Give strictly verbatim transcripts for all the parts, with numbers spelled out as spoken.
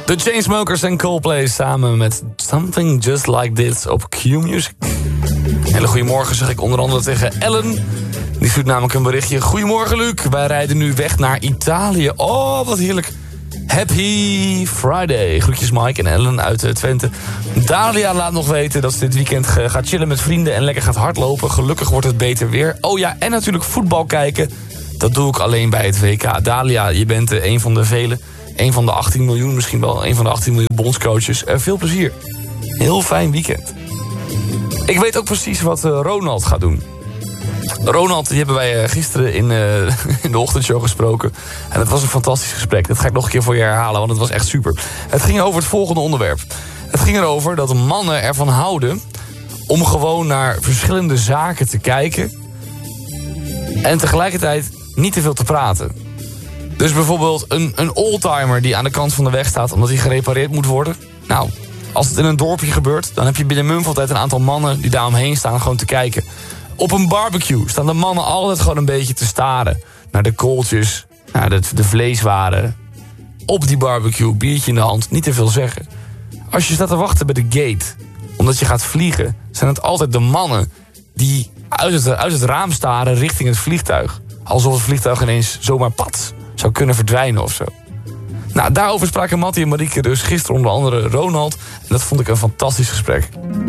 The Chainsmokers en Coldplay samen met Something Just Like This op Q-Music. Hele goedemorgen zeg ik onder andere tegen Ellen. Die stuurt namelijk een berichtje. Goedemorgen Luc, wij rijden nu weg naar Italië. Oh, wat heerlijk. Happy Friday. Groetjes Mike en Ellen uit Twente. Dalia laat nog weten dat ze dit weekend gaat chillen met vrienden en lekker gaat hardlopen. Gelukkig wordt het beter weer. Oh ja, en natuurlijk voetbal kijken. Dat doe ik alleen bij het W K. Dalia, je bent een van de velen. Een van de achttien miljoen, misschien wel een van de achttien miljoen bondscoaches. Uh, veel plezier. Heel fijn weekend. Ik weet ook precies wat uh, Ronald gaat doen. Ronald, die hebben wij uh, gisteren in, uh, in de ochtendshow gesproken. En het was een fantastisch gesprek. Dat ga ik nog een keer voor je herhalen, want het was echt super. Het ging over het volgende onderwerp. Het ging erover dat mannen ervan houden om gewoon naar verschillende zaken te kijken. En tegelijkertijd niet te veel te praten. Dus bijvoorbeeld een, een oldtimer die aan de kant van de weg staat omdat hij gerepareerd moet worden. Nou, als het in een dorpje gebeurt, dan heb je binnen mum van tijd een aantal mannen die daar omheen staan gewoon te kijken. Op een barbecue staan de mannen altijd gewoon een beetje te staren naar de kooltjes, naar de, de vleeswaren. Op die barbecue, biertje in de hand, niet te veel zeggen. Als je staat te wachten bij de gate, omdat je gaat vliegen, zijn het altijd de mannen die uit het, uit het raam staren richting het vliegtuig. Alsof het vliegtuig ineens zomaar pad zou kunnen verdwijnen of zo. Nou, daarover spraken Mattie en Marieke dus gisteren onder andere Ronald. En dat vond ik een fantastisch gesprek.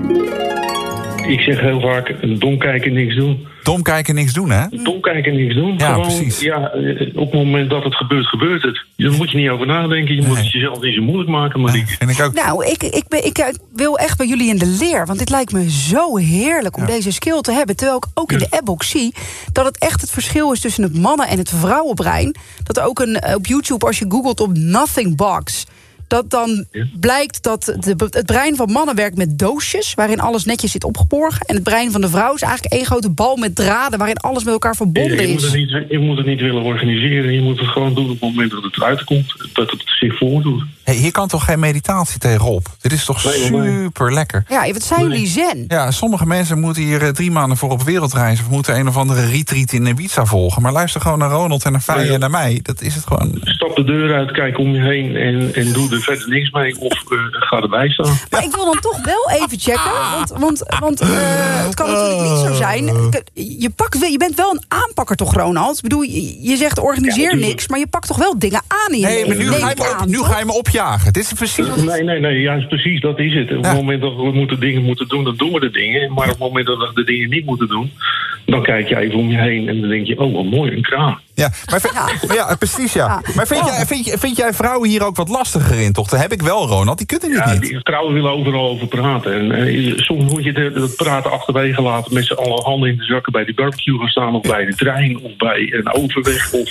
Ik zeg heel vaak, dom kijken, niks doen. Dom kijken, niks doen, hè? Dom kijken, niks doen. Ja, Gewoon, precies. Ja, op het moment dat het gebeurt, gebeurt het. Daar moet je niet over nadenken. Je moet Nee. het jezelf niet zo moeilijk maken, Marieke. Ja, vind ik ook. Nou, ik, ik, ben, ik, ik wil echt bij jullie in de leer. Want dit lijkt me zo heerlijk om Ja. deze skill te hebben. Terwijl ik ook in Ja. de appbox zie dat het echt het verschil is tussen het mannen- en het vrouwenbrein. Dat er ook een, op YouTube, als je googelt op Nothing Box, dat dan Ja. blijkt dat de, het brein van mannen werkt met doosjes waarin alles netjes zit opgeborgen. En het brein van de vrouw is eigenlijk één grote bal met draden waarin alles met elkaar verbonden Je moet, is. het niet, je moet het niet willen organiseren. Je moet het gewoon doen op het moment dat het eruit komt. Dat het zich voordoet. Hey, hier kan toch geen meditatie tegenop? Dit is toch Nee, nee. super lekker? Ja, wat zijn jullie zen? Ja, sommige mensen moeten hier eh, drie maanden voor op wereldreis of moeten een of andere retreat in Ibiza volgen. Maar luister gewoon naar Ronald en naar Faye Ja. en naar mij. Dat is het gewoon. Stap de deur uit, kijk om je heen en, en doe er verder niks mee. Of uh, ga erbij staan. Maar ik wil dan toch wel even checken. Want, want, want uh, het kan natuurlijk niet zo zijn. Je, pakt, wel- je bent wel een aanpakker toch, Ronald? Ik bedoel, je, je zegt organiseer Ja, natuurlijk. niks, maar je pakt toch wel dingen aan in je Nee, maar leven? nu, Neem ga je, ik me, op, aan, nu toch? ga je me opjagen. Dit is precies. Nee, nee, nee, juist precies, dat is het. Op Ja. het moment dat we moeten dingen moeten doen, dan doen we de dingen. Maar op het moment dat we de dingen niet moeten doen, dan kijk je even om je heen en dan denk je, oh, wat mooi, een kraan. Ja, maar, vind- maar ja, precies ja. Maar vind jij, vind, je- vind jij vrouwen hier ook wat lastiger in, toch? Dat heb ik wel, Ronald. Die kunnen dit Ja, niet. die vrouwen willen overal over praten. En eh, soms moet je de- dat praten achterwege laten met z'n allen handen in de zakken bij de barbecue gaan staan, of bij de trein, of bij een overweg. Of...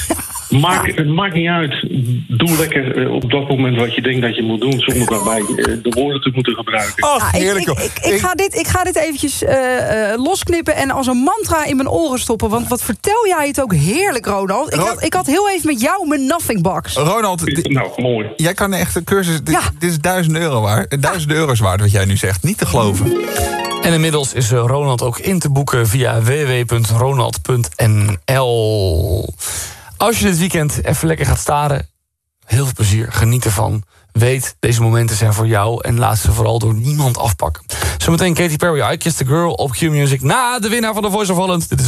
Maak, het maakt niet uit. Doe lekker eh, op dat moment wat je denkt dat je moet doen, zonder daarbij eh, de woorden te moeten gebruiken. Ach, Ja, ik, heerlijk. ik, joh. ik, ik, ga dit, ik ga dit eventjes eh, eh, losknippen en als een mantra in mijn oren stoppen. Want wat vertel jij het ook heerlijk, Ronald. Ik Ro- had, ik had heel even met jou mijn Nothing Box. Ronald, di- Nou, mooi. jij kan echt een cursus. Dit, Ja. dit is duizend euro waard. Duizend euro's waard wat jij nu zegt. Niet te geloven. En inmiddels is uh, Ronald ook in te boeken via w w w punt ronald punt n l. Als je dit weekend even lekker gaat staren, heel veel plezier, geniet ervan. Weet, deze momenten zijn voor jou en laat ze vooral door niemand afpakken. Zometeen Katy Perry, I Kissed a Girl op Q-Music na de winnaar van The Voice of Holland. Dit is